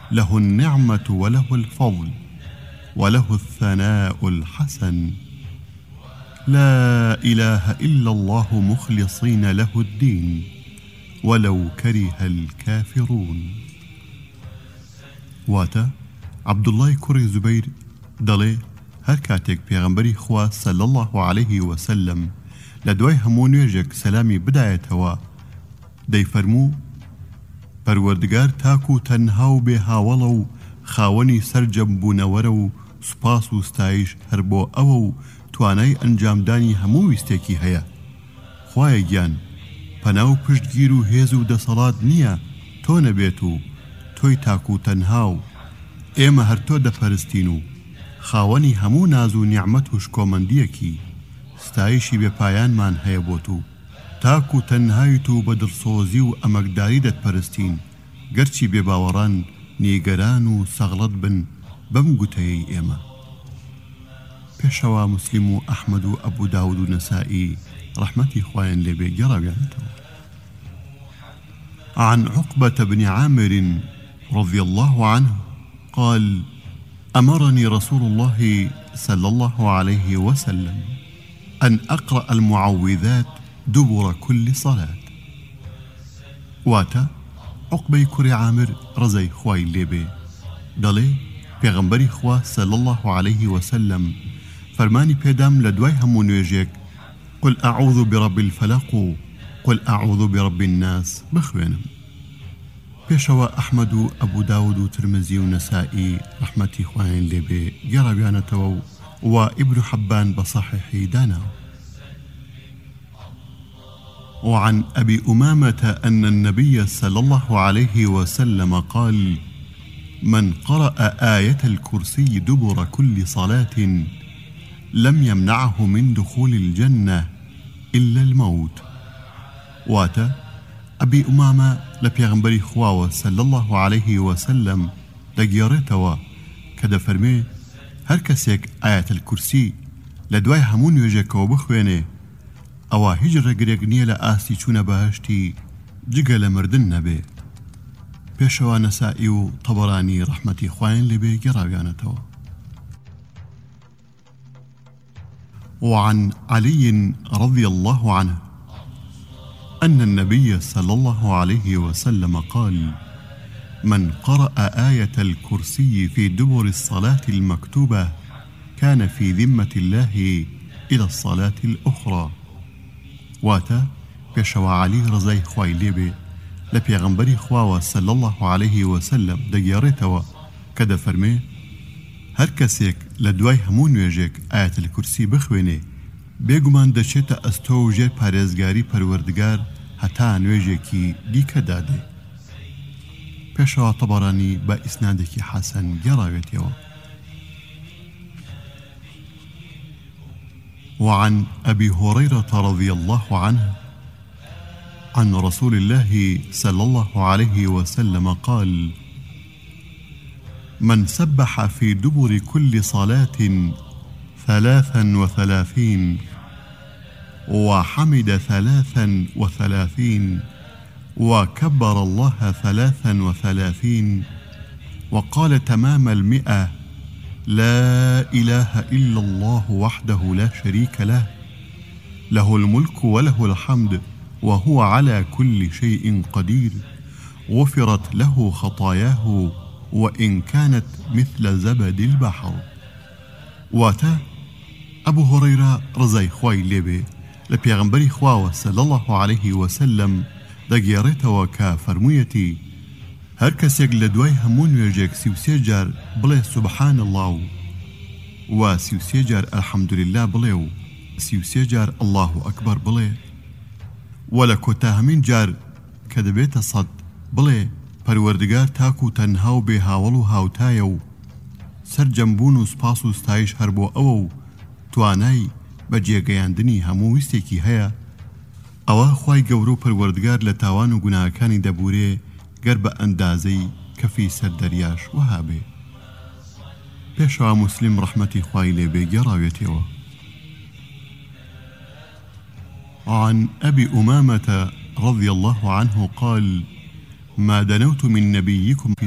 له النعمة وله الفضل وله الثناء الحسن، لا إله إلا الله مخلصين له الدين ولو كره الكافرون. واتا عبد الله كري زبير دلي هر كاتك پیغمبری خوا صلى الله عليه وسلم لدوای همون نوێژێک سەلامی بدایەتەوە دەی فەرموو پەروەردگار تاک و تەنها و بێهاوەڵە و خاوەنی سەرجەم بوونەوەرە و سوپاس و ستایش هەر بۆ ئەوە و توانای ئەنجامدانی هەموو ویستێکی هەیە. خوایە گیان پەنا و پشتگیر و هێز و دەسەڵات نییە تۆ نەبێت و تۆی تاک و تەنها و ئێمە هەر تۆ دەپەرستین و خاوەنی هەموو ناز و نیعمەت و شکۆمەندیەکی ستایشی بێپایانمان هەیە بۆ تو، تاک و تەنهایت و بە دڵسۆزی و ئەمەکداری دەتپەرستین گەرچی بێباوەڕان نیگەران و سەغڵەت بن بەم گوتەیەی ئێمە. پێشەوە موسلیم و ئەحمەد و ئەبوو داود و نەسائی ڕەحمەتی خوایان لێبێ گەڕاویانەتەوە. عن عقبة بن عامر رضي الله عنه قال: أمرني رسول الله صلى الله عليه وسلم أن أقرأ المعوذات دبر كل صلاة. واتا عقبة كري عامر رزي خواي ليبي دلي پیغمبری خوا صلى الله عليه وسلم فرماني پیدام لدواي همون ويجيك قل أعوذ برب الفلق قل أعوذ برب الناس بخوينم. پیشوا أحمد و أبو داود و ترمزي و نسائي رحمتي خوين لبي جربيانتو وابن حبان بصحيح دانا. وعن أبي أمامة أن النبي صلى الله عليه وسلم قال: من قرأ آية الكرسي دبر كل صلاة لم يمنعه من دخول الجنة إلا الموت. واتا أبي أمامة لبيغمبري خواوة صلى الله عليه وسلم دقيارتوا كدا فرمي هر كسيك آية الكرسي لدواي همون يجيكو بخويني أوا هجر قريقنية لآسي چون بهشتي جيقا لمردن نبي. پیشوا نسائی و طبراني رحمتي خوين لبي قراويانتوا. وعن علي رضي الله عنه أن النبي صلى الله عليه وسلم قال: من قرأ آية الكرسي في دبر الصلاة المكتوبة كان في ذمة الله إلى الصلاة الأخرى. واتا پیشوا علي رضي خوي لبي لپیغمبری خواوە صلى الله عليه وسلم دەگێڕێتەوە کە دەفەرمێ هەر کەسێک لە دوای هەموو نوێژێک ئایەت الکورسی بخوێنێ بێگومان دەچێتە ئەستۆ و ژێر پارێزگاری پەروەردگار هەتا نوێژێکی دیکە دادێ. پێشەوە طەبەرانی بە ئیسنادێکی حەسەن گێڕاوێتەوە. وعن أبي هريرة رضي الله عنه عن رسول الله صلى الله عليه وسلم قال: من سبح في دبر كل صلاة 33 وحمد 33 وكبر الله 33 وقال تمام 100 لا إله إلا الله وحده لا شريك له له الملك وله الحمد وهو على كل شيء قدير غفرت له خطاياه وإن كانت مثل زبد البحر. واتا أبو هريرة رضي خوي لبي لبيغمبري خواوة صلى الله عليه وسلم دقيارتوا كفرميتي هر کەسێک لە دوای هەموو نوێژێک 33 جار بڵێ سبحان الله و 33 جار الحمدلله بڵێ و 33 جار الله ئەکبەر بڵێ و لە کۆتاهەمین جار کە دەبێتە 100 بڵێ پەروەردگار تاک و تەنها و بێهاوڵ و هاوتایە و سەرجەمبوون و سپاس و ستایش هەر بۆ ئەوە و توانای بە جێگەیاندنی هەموو ویستێکی هەیە. ئەوە خوای گەورە و پەروەردگار لە تاوان و گوناهەکانی دەبورێ گەر بە ئەندازەی کەفی سەردەریاش وهابێ. پێشەوە موسلیم ڕەحمەتی خوای لێبێ گێڕاوێتەوە. عن أبي أمامة رضي الله عنه قال: ما دنوت من نبيكم